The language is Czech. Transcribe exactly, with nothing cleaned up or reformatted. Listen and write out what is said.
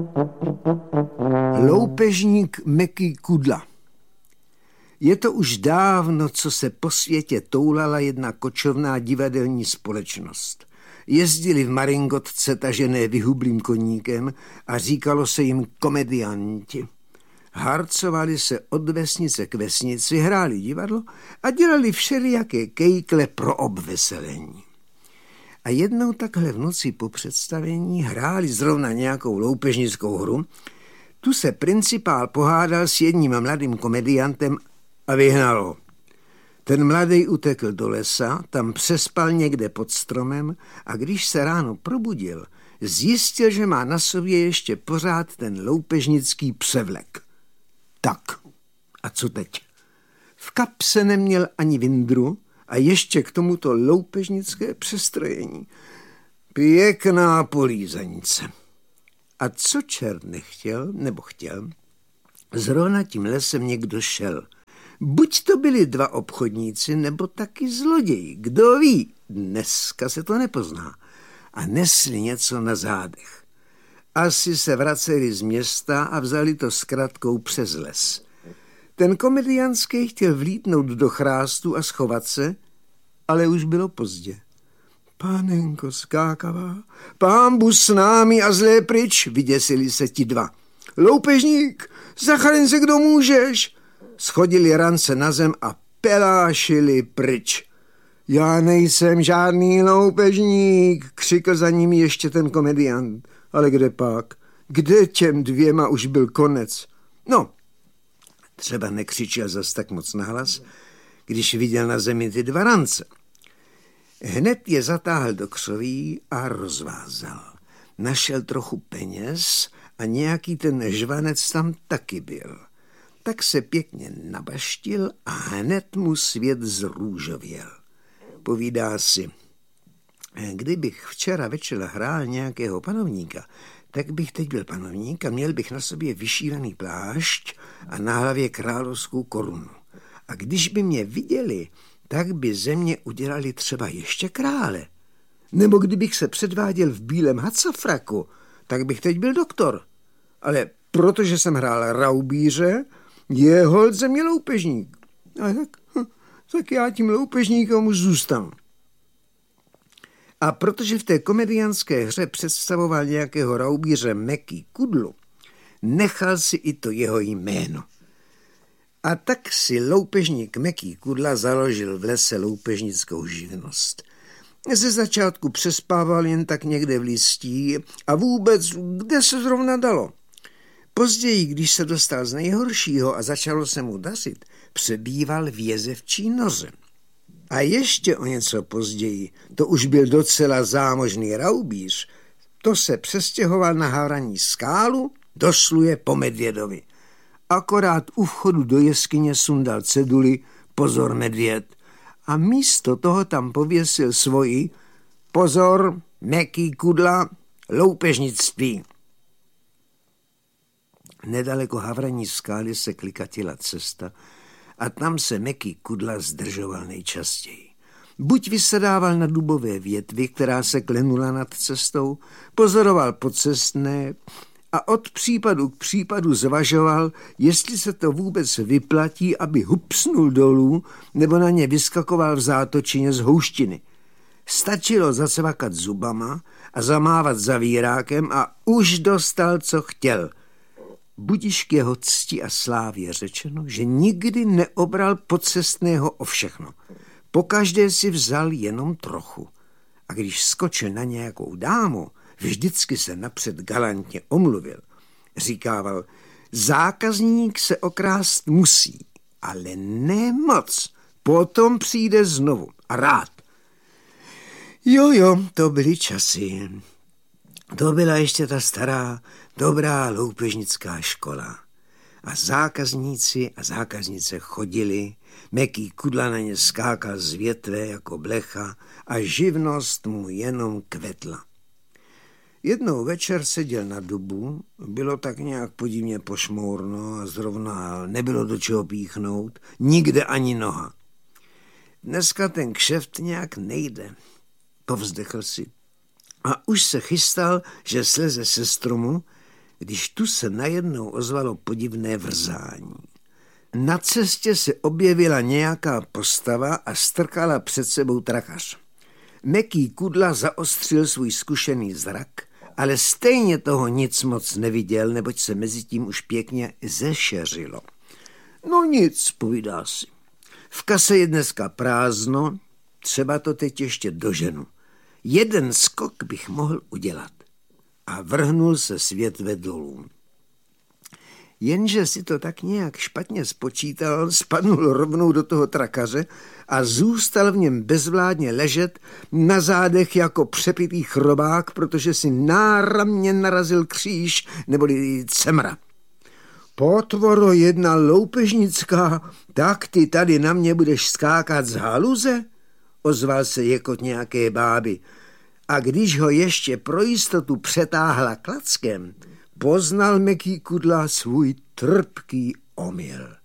Loupežník Meky Kudla. Je to už dávno, co se po světě toulala jedna kočovná divadelní společnost. Jezdili v maringotce tažené vyhublým koníkem a říkalo se jim komedianti. Harcovali se od vesnice k vesnici, hráli divadlo a dělali všelijaké kejkle pro obveselení. A jednou takhle v noci po představení hráli zrovna nějakou loupežnickou hru. Tu se principál pohádal s jedním mladým komediantem a vyhnal ho. Ten mladý utekl do lesa, tam přespal někde pod stromem a když se ráno probudil, zjistil, že má na sobě ještě pořád ten loupežnický převlek. Tak, a co teď? V kapse neměl ani vindru a ještě k tomuto loupežnické přestrojení. Pěkná polízanice. A co čert nechtěl, nebo chtěl, zrovna tím lesem někdo šel. Buď to byli dva obchodníci, nebo taky zloději. Kdo ví, dneska se to nepozná. A nesli něco na zádech. Asi se vraceli z města a vzali to zkratkou přes les. Ten komediánský chtěl vlítnout do chrástu a schovat se, ale už bylo pozdě. Pánenko skákavá, pánbu s námi a zlé pryč, vyděsili se ti dva. Loupežník, zachraň se, kdo můžeš. Schodili rance na zem a pelášili pryč. Já nejsem žádný loupežník, křikl za nimi ještě ten komediant. Ale kde pak? Kde těm dvěma už byl konec? No, třeba nekřičel zas tak moc nahlas, když viděl na zemi ty dva rance. Hned je zatáhl do křoví a rozvázal. Našel trochu peněz a nějaký ten žvanec tam taky byl. Tak se pěkně nabaštil a hned mu svět zrůžověl. Povídá si, kdybych včera večer hrál nějakého panovníka, tak bych teď byl panovník a měl bych na sobě vyšívaný plášť a na hlavě královskou korunu. A když by mě viděli, tak by ze mě udělali třeba ještě krále. Nebo kdybych se předváděl v bílém hacafraku, tak bych teď byl doktor. Ale protože jsem hrál raubíře, je holt ze mě loupežník. A tak, tak já tím loupežníkem už zůstanu. A protože v té komediánské hře představoval nějakého raubíře Meky Kudlu, nechal si i to jeho jméno. A tak si loupežník Meky Kudla založil v lese loupežnickou živnost. Ze začátku přespával jen tak někde v listí a vůbec kde se zrovna dalo. Později, když se dostal z nejhoršího a začalo se mu dařit, přebýval v jezevčí noře. A ještě o něco později, to už byl docela zámožný raubíř, to se přestěhoval na Havraní skálu, dosluje po medvědovi. Akorát u vchodu do jeskyně sundal ceduli pozor medvěd a místo toho tam pověsil svoji pozor Meky Kudla loupežnictví. Nedaleko Havraní skály se klikatila cesta a tam se Meky Kudla zdržoval nejčastěji. Buď vysedával na dubové větvi, která se klenula nad cestou, pozoroval pocestné a od případu k případu zvažoval, jestli se to vůbec vyplatí, aby hupsnul dolů nebo na ně vyskakoval v zátočině z houštiny. Stačilo zacvakat zubama a zamávat zavírákem a už dostal, co chtěl. Budiž k jeho cti a slávě řečeno, že nikdy neobral pocestného o všechno. Pokaždé si vzal jenom trochu. A když skočil na nějakou dámu, vždycky se napřed galantně omluvil. Říkával, zákazník se okrást musí, ale ne moc. Potom přijde znovu a rád. Jo, jo, to byly časy. To byla ještě ta stará, dobrá loupežnická škola. A zákazníci a zákaznice chodili, Meky Kudla na ně skákal z větve jako blecha a živnost mu jenom kvetla. Jednou večer seděl na dubu, bylo tak nějak podivně pošmourno a zrovna nebylo do čeho píchnout, nikde ani noha. Dneska ten kšeft nějak nejde, povzdechl si. A už se chystal, že sleze se stromu, když tu se najednou ozvalo podivné vrzání. Na cestě se objevila nějaká postava a strkala před sebou trakař. Meký Kudla zaostřil svůj zkušený zrak, ale stejně toho nic moc neviděl, neboť se mezi tím už pěkně zešeřilo. No nic, povídá si. V kase je dneska prázdno, třeba to teď ještě doženu. Jeden skok bych mohl udělat. A vrhnul se svět ve dolů. Jenže si to tak nějak špatně spočítal, spadnul rovnou do toho trakaře a zůstal v něm bezvládně ležet na zádech jako přepitý chrobák, protože si náramně narazil kříž neboli cemra. Potvoro jedna loupežnická, tak ty tady na mě budeš skákat z haluze? Ozval se jekot nějaké báby. A když ho ještě pro jistotu přetáhla klackem, poznal Meký Kudla svůj trpký omyl.